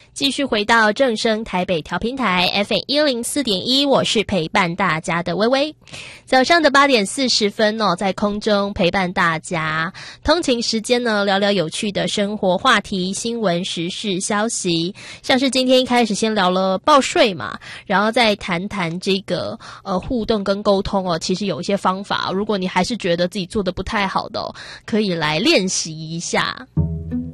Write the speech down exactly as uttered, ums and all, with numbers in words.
继续回到正声台北调频台 F M 一零四点一，我是陪伴大家的微微。早上的八点四十分哦，在空中陪伴大家。通勤时间呢，聊聊有趣的生活话题、新闻时事消息。像是今天一开始先聊了报税嘛，然后再谈谈这个呃互动跟沟通哦。其实有一些方法，如果你还是觉得自己做的不太好的哦，可以来练习一下。